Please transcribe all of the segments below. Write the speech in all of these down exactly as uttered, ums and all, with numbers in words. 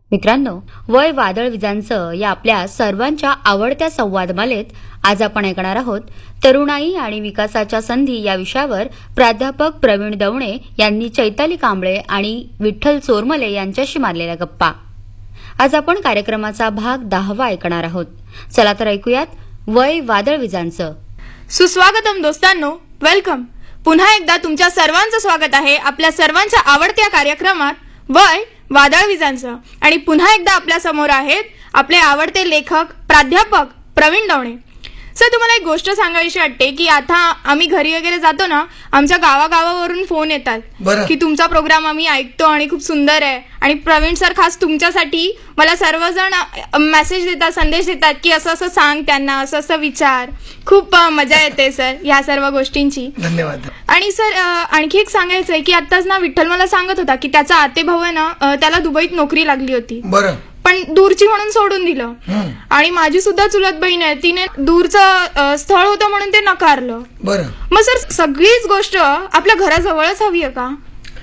मित्रांनो, वय वादळ विजांचं या आपल्या सर्वांच्या आवडत्या संवादमालेत आज आपण ऐकणार आहोत तरुणाई आणि विकासाच्या संधी या विषयावर प्राध्यापक प्रवीण दवणे यांनी चैताली कांबळे आणि विठ्ठल चोरमले यांच्याशी मारलेल्या गप्पा. आज आपण कार्यक्रमाचा भाग दहावा ऐकणार आहोत. चला तर ऐकूयात वय वादळ विजांचं. सुस्वागतम दोस्तांनो, वेलकम. पुन्हा एकदा तुमच्या सर्वांचं स्वागत आहे आपल्या सर्वांच्या आवडत्या कार्यक्रमात वय वादळ विजांचं. आणि पुन्हा एकदा आपल्या समोर आहेत आपले आवडते लेखक प्राध्यापक प्रवीण दवणे. सर, तुम्हाला एक गोष्ट सांगायची वाटते की आता आम्ही घरी वगैरे जातो ना, आमच्या गावागावावरून फोन येतात की तुमचा प्रोग्राम आम्ही ऐकतो आणि खूप सुंदर आहे. आणि प्रवीण सर खास तुमच्यासाठी मला सर्वजण मेसेज देतात, संदेश देतात की असं असं सांग त्यांना, असं असं विचार. खूप मजा येते सर या सर्व गोष्टींची. धन्यवाद. आणि सर आणखी एक सांगायचं आहे की आताच ना विठ्ठल मला सांगत होता की त्याचा आते भाऊ आहे ना, त्याला दुबईत नोकरी लागली होती. बरं. पण दूरची म्हणून सोडून दिलं. आणि माझी सुद्धा चुलत बहीण आहे, तिने दूरचं स्थळ होतं म्हणून ते नकारलं. बरं. मग सर सगळीच गोष्ट आपल्या घराजवळच हवी आहे का?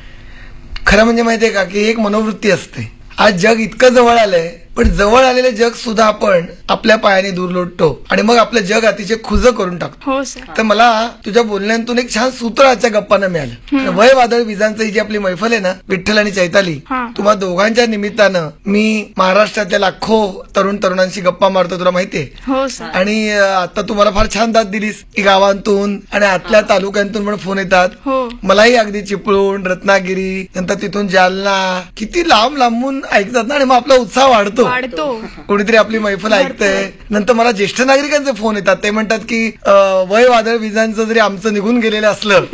खरं म्हणजे माहितीये का की एक मनोवृत्ती असते. आज जग इतकं जवळ आलंय, पण जवळ आलेले जग सुद्धा आपण आपल्या पायाने दूर लोटतो आणि मग आपलं जग अतिशय खुजं करून टाकतो. हो सर. तर मला तुझ्या बोलण्यातून एक छान सूत्र आजच्या गप्पांना मिळालं. वय वादळ विजांचं जी आपली मैफल आहे ना, विठ्ठल आणि चैताली, तुम्हा दोघांच्या निमित्तानं मी महाराष्ट्रातल्या लाखो तरुण तरुणांशी गप्पा मारतो, तुला माहितीये. हो सर. आणि आता तुम्हाला फार छान दाद दिलीस की गावांतून आणि आतल्या तालुक्यांतून पण फोन येतात. हो. मलाही अगदी चिपळूण, रत्नागिरी, नंतर तिथून जालना, किती लांब लांबून ऐकतात ना, आणि मग आपला उत्साह वाढतो. वाढतो. कोणीतरी आपली मैफल ऐकतंय. नंतर मला ज्येष्ठ नागरिकांचे फोन येतात. ते म्हणतात की वय वादळ विजांचं जरी आमचं निघून गेलेलं असलं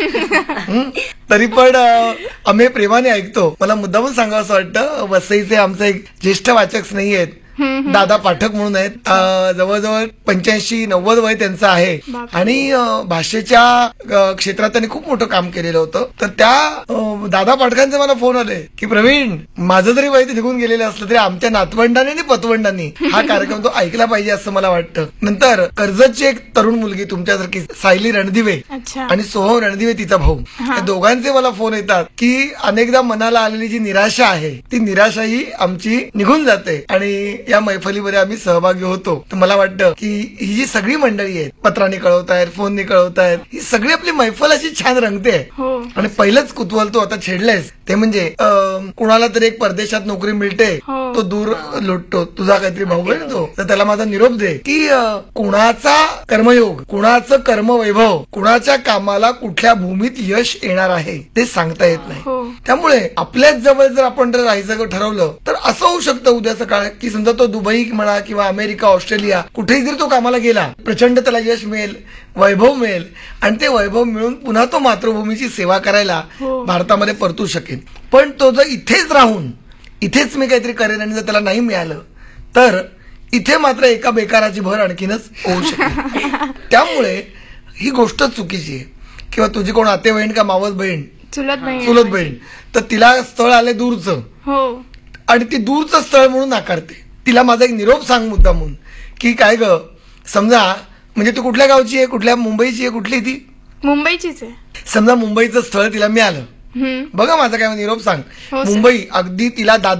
तरी पण आम्ही प्रेमाने ऐकतो. मला मुद्दामून सांगावं असं वाटतं, वसईचे आमचे एक ज्येष्ठ वाचक स्नेही आहेत, दादा पाठक म्हणून आहेत. जवळजवळ पंच्याऐंशी नव्वद वय त्यांचं आहे आणि भाषेच्या क्षेत्रात त्यांनी खूप मोठं काम केलेलं होतं. तर त्या दादा पाठकांचे मला फोन आले की प्रवीण, माझं जरी वय निघून गेलेलं असलं तरी आमच्या नातवंडांनी आणि पतवंडांनी हा कार्यक्रम तो ऐकला पाहिजे असं मला वाटतं. नंतर कर्जतची एक तरुण मुलगी तुमच्यासारखी सायली रणदिवे आणि सोहम रणदिवे तिचा भाऊ, या दोघांचे मला फोन येतात की अनेकदा मनाला आलेली जी निराशा आहे ती निराशा ही आमची निघून जाते आणि या मैफलीमध्ये आम्ही सहभागी होतो. तर मला वाटतं की ही जी सगळी मंडळी आहेत, पत्राने कळवतायत, फोनने कळवतायत, ही सगळी आपली मैफल अशी छान रंगते. आणि पहिलंच कुतूहल तू आता छेडलंयस ते म्हणजे कुणाला तरी एक परदेशात नोकरी मिळते, तो दूर लोटतो. तुझा काहीतरी भाऊ आहे तो, तर त्याला माझा निरोप दे की कुणाचा कर्मयोग, कुणाचं कर्मवैभव, कुणाच्या कामाला कुठल्या भूमीत यश येणार आहे ते सांगता येत नाही. त्यामुळे आपल्याच जवळ जर आपण जर राहायचं ठरवलं तर असं होऊ शकतं उद्या सकाळ की समजा तो दुबई म्हणा किंवा अमेरिका, ऑस्ट्रेलिया कुठेही जरी तो कामाला गेला, प्रचंड त्याला यश मिळेल, वैभव मिळेल आणि ते वैभव मिळून पुन्हा तो मातृभूमीची सेवा करायला भारतामध्ये परतू शकेल. पण तो जर इथेच राहून इथेच मी काहीतरी करेन आणि जर त्याला नाही मिळालं तर इथे मात्र एका बेकाराची भर आणखीनच होऊ शकेल. त्यामुळे ही गोष्ट चुकीची आहे. किंवा तुझी कोण आते बहीण का मावस बहीण, चुलत बहीण चुलत बहीण, तर तिला स्थळ आले दूरचं आणि ती दूरचं स्थळ म्हणून नाकारते. तिला माझा एक निरोप सांग मुद्दा म्हणून की काय ग, समजा म्हणजे तू कुठल्या गावची आहे, कुठल्या मुंबईची आहे, कुठली ती? मुंबईचीच आहे. समजा मुंबईचं स्थळ तिला मिळालं, बघा माझा काय निरोप सांग. मुंबई अगदी तिला